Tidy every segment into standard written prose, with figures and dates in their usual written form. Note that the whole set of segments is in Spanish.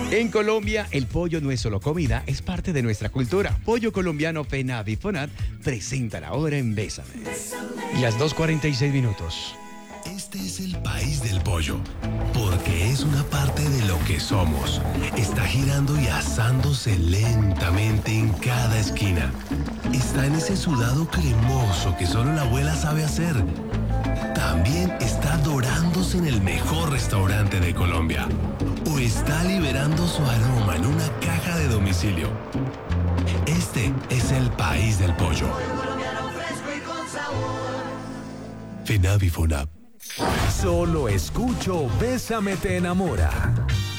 En Colombia, el pollo no es solo comida, es parte de nuestra cultura. Pollo colombiano FENAVI FONAT presenta la hora en Bésame. Y las 2:46 minutos. Este es el país del pollo, porque es una parte de lo que somos. Está girando y asándose lentamente en cada esquina. Está en ese sudado cremoso que solo la abuela sabe hacer. También está dorándose en el mejor restaurante de Colombia. O está liberando su aroma en una caja de domicilio. Este es el país del pollo. FENAVI FONAP. Solo escucho Bésame te enamora.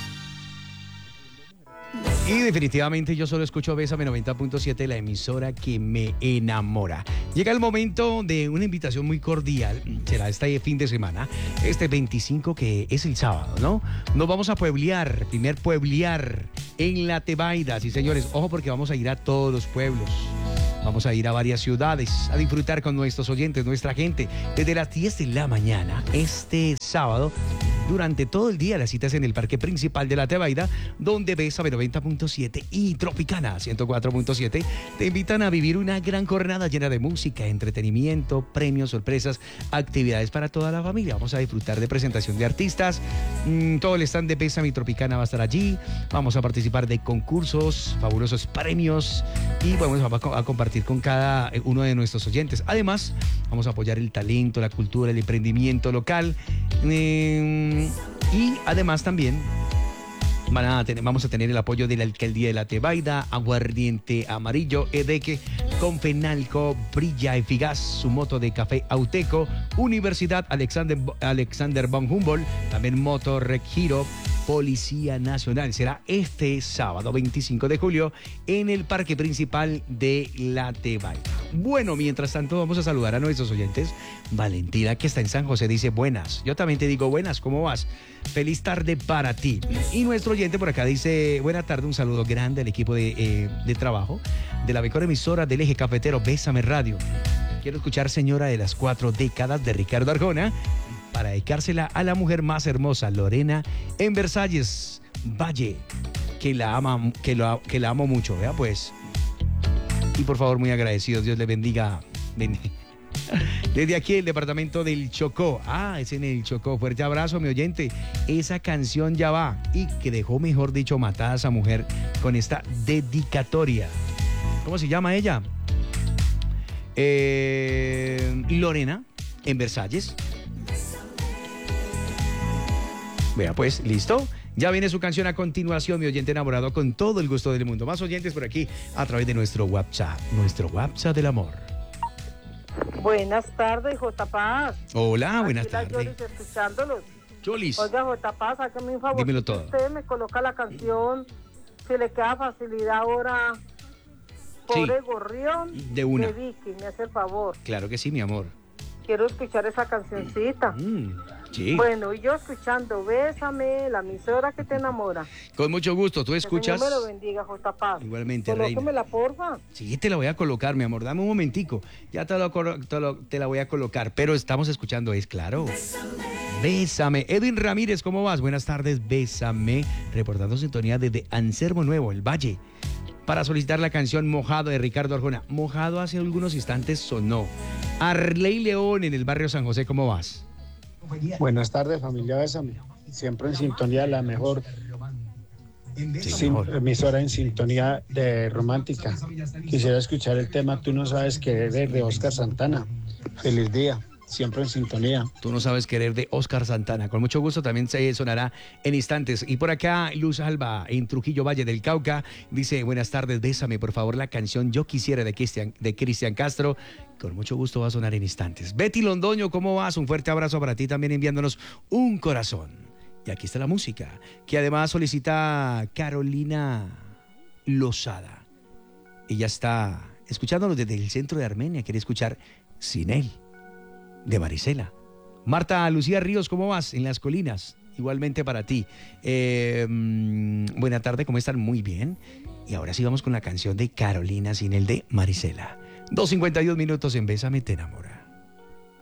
Y definitivamente yo solo escucho Bésame 90.7, la emisora que me enamora. Llega el momento de una invitación muy cordial. Será este fin de semana, este 25 que es el sábado, ¿no? Nos vamos a pueblear, primer pueblear en La Tebaida. Sí, señores, ojo porque vamos a ir a todos los pueblos. Vamos a ir a varias ciudades a disfrutar con nuestros oyentes, nuestra gente. Desde las 10 de la mañana, este sábado, durante todo el día, las citas en el parque principal de La Tebaida, donde Bésame 90.7 y Tropicana 104.7 te invitan a vivir una gran jornada llena de música, entretenimiento, premios, sorpresas, actividades para toda la familia. Vamos a disfrutar de presentación de artistas. Todo el stand de Bésame y Tropicana va a estar allí. Vamos a participar de concursos, fabulosos premios y vamos a compartir con cada uno de nuestros oyentes. Además, vamos a apoyar el talento, la cultura, el emprendimiento local. Y además también vamos a tener el apoyo de la Alcaldía de La Tebaida, Aguardiente Amarillo, Edeque, Confenalco, Brilla Eficaz, su moto de café Auteco, Universidad Alexander von Humboldt, también Motor Giro, Policía Nacional. Será este sábado 25 de julio en el parque principal de La Tebaida. Bueno, mientras tanto vamos a saludar a nuestros oyentes. Valentina, que está en San José, dice buenas. Yo también te digo buenas, ¿cómo vas? Feliz tarde para ti. Y nuestro oyente por acá dice buena tarde, un saludo grande al equipo de trabajo de la mejor emisora del eje cafetero, Bésame Radio. Quiero escuchar Señora de las 4 décadas de Ricardo Arjona para dedicársela a la mujer más hermosa, Lorena, en Versalles Valle, que la amo mucho, ¿vea? Pues. Y por favor, muy agradecidos, Dios le bendiga. Desde aquí, el departamento del Chocó. Es en el Chocó. Fuerte abrazo, mi oyente. Esa canción ya va. Y que dejó, mejor dicho, matada a esa mujer con esta dedicatoria. ¿Cómo se llama ella? Lorena, en Versalles. Vea pues, ¿listo? Ya viene su canción a continuación, mi oyente enamorado, con todo el gusto del mundo. Más oyentes por aquí a través de nuestro WhatsApp del amor. Buenas tardes, J. Paz. Hola, buenas Aquí la tardes. Yolis escuchándolos. Yolis. Oiga, J. Paz, hágame un favor. Dímelo todo. Usted me coloca la canción, si le queda facilidad ahora, Pobre Sí. Gorrión, De una. de Vicky, me hace el favor. Claro que sí, mi amor. Quiero escuchar esa cancioncita. Sí. Bueno, y yo escuchando Bésame, la emisora que te enamora. Con mucho gusto. ¿Tú Que escuchas? el Señor me lo bendiga, J. Paz. Igualmente, reina. Colóquemela, porfa. Sí, te la voy a colocar, mi amor. Dame un momentico. Ya te la voy a colocar. Pero estamos escuchando, es claro. Bésame. Edwin Ramírez, ¿cómo vas? Buenas tardes, Bésame. Reportando sintonía desde Ansermo Nuevo, el Valle. Para solicitar la canción Mojado de Ricardo Arjona. Mojado hace algunos instantes sonó. Arley León en el barrio San José, ¿cómo vas? Buenas tardes, familia Bésame. Siempre en sintonía, la mejor emisora en sintonía de romántica. Quisiera escuchar el tema Tú no sabes querer de Oscar Santana. Feliz día, siempre en sintonía. Tú no sabes querer de Oscar Santana. Con mucho gusto también se sonará en instantes. Y por acá, Luz Alba, en Trujillo, Valle del Cauca, dice, buenas tardes, bésame por favor la canción Yo Quisiera de Cristian Castro. Con mucho gusto va a sonar en instantes. Betty Londoño, ¿cómo vas? Un fuerte abrazo para ti también enviándonos un corazón. Y aquí está la música, que además solicita Carolina Lozada. Ella está escuchándonos desde el centro de Armenia, quiere escuchar Sin él, de Marisela. Marta Lucía Ríos, ¿cómo vas? En las colinas, igualmente para ti. Buena tarde, ¿cómo están? Muy bien. Y ahora sí vamos con la canción de Carolina Sin él, de Marisela. 2:52 minutos en Bésame te enamora.